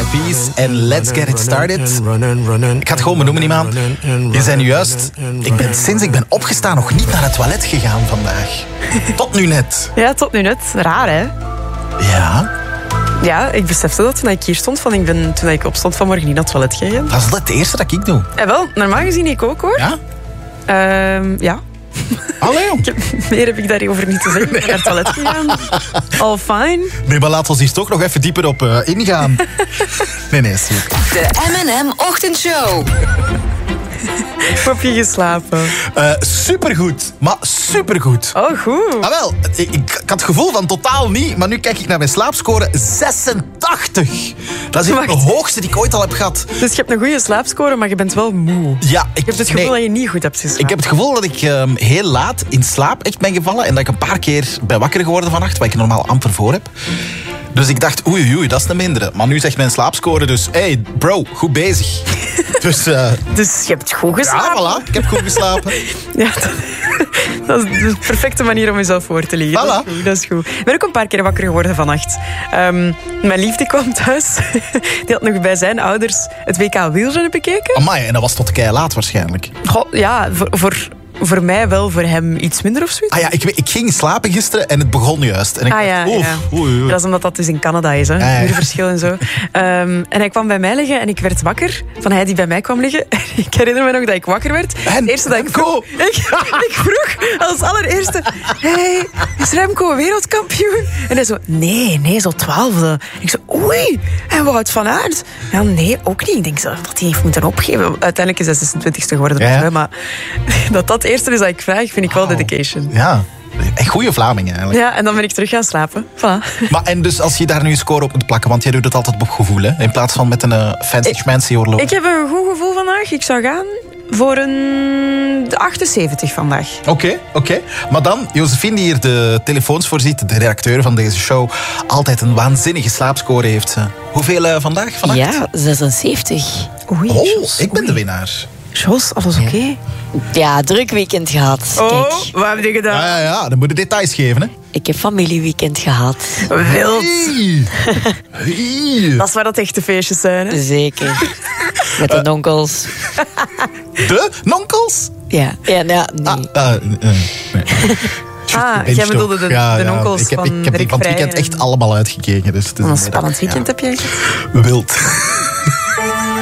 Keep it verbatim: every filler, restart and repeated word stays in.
Peace en Let's Get It Started. Ik ga het gewoon benoemen, iemand. Je zei nu juist, ik ben, sinds ik ben opgestaan nog niet naar het toilet gegaan vandaag. Tot nu net. Ja, tot nu net. Raar, hè? Ja. Ja, ik besefte dat toen ik hier stond. Van ik ben, toen ik opstond vanmorgen niet naar het toilet gegaan. Dat is het eerste dat ik doe. En wel, normaal gezien ik ook, hoor. Ja? Um, ja. Allee, jong. Meer heb ik daarover niet te zeggen. Ik ben naar het toilet gegaan. All fine. Nee, maar laten we hier toch nog even dieper op uh, ingaan. Nee, nee, is goed. De M en M Ochtendshow. Hoe heb je geslapen? Uh, supergoed, maar supergoed. Oh, goed. Ah, wel, ik, ik had het gevoel van totaal niet, maar nu kijk ik naar mijn slaapscore. zesentachtig. Dat is Wacht. de hoogste die ik ooit al heb gehad. Dus je hebt een goede slaapscore, maar je bent wel moe. Ja, ik, Je hebt het gevoel nee, dat je niet goed hebt geslapen. ik heb het gevoel dat ik um, heel laat in slaap echt ben gevallen en dat ik een paar keer ben wakker geworden vannacht, wat ik normaal amper voor heb. Dus ik dacht, oei, oei, dat is een mindere. Maar nu zegt mijn slaapscore dus, hey, bro, goed bezig. Dus, uh, dus je hebt goed geslapen? ja, voilà, ik heb goed geslapen. Ja, dat, dat is de perfecte manier om jezelf voor te liggen. Voilà. Dat is goed, dat is goed. Ik ben ook een paar keer wakker geworden vannacht. Um, mijn liefde kwam thuis. Die had nog bij zijn ouders het W K wielrennen bekeken. Amai, en dat was tot kei laat waarschijnlijk. Goh, ja, voor, voor, voor mij wel, voor hem iets minder of zoiets. Ah ja, ik, ik ging slapen gisteren en het begon juist. En ik Ah, dacht, ja, oef, ja. oei, oei. Dat is omdat dat dus in Canada is, hè. Ja, ja. Uurverschil en zo. Um, en hij kwam bij mij liggen en ik werd wakker van hij die bij mij kwam liggen. Ik herinner me nog dat ik wakker werd. En Het eerste dat ik vroeg, ik, ik vroeg als allereerste: hey, is Remco wereldkampioen? En hij zo: nee, nee, zo twaalfde. Ik zo: oei, en waar het vanuit? Ja, nee, ook niet. Ik denk zo dat hij heeft moeten opgeven. Uiteindelijk is hij zesentwintigste geworden. Ja, ja. Maar dat dat het eerste is dat ik vraag, vind ik wel Wauw. dedication. Ja, echt goede Vlaming eigenlijk. Ja, en dan ben ik terug gaan slapen. Voilà. Maar en dus als je daar nu een score op moet plakken, want jij doet het altijd op gevoel, hè? In plaats van met een uh, fancy schmancy horloge. Ik heb een goed gevoel vandaag. Ik zou gaan voor een achtenzeventig vandaag. Oké, okay, oké. Okay. Maar dan, Josephine die hier de telefoons voorziet, de redacteur van deze show, altijd een waanzinnige slaapscore heeft ze. Hoeveel uh, vandaag, vannacht? Ja, zesenzeventig. Oei, Oh, Jos, ik ben oei. de winnaar. Jos, alles oké? Okay? Ja, druk weekend gehad. Oh, Kijk, wat heb je gedaan? Ja, ja, ja, dan moet je details geven, hè. ik heb familieweekend gehad. Wild. Hey. Hey. Dat is waar dat echte feestjes zijn, hè? Zeker. Met de onkels. De nonkels? Ja, ja, ja nee. Ah, uh, uh, nee. Ah, Bench jij bedoelde toch. de, Ja, de ja. onkels Ik heb, van ik heb die Rick van het weekend Vrijen echt en- allemaal uitgekeken. Dus het is Wat een een spannend weekend ja. heb jij gehad. Wild.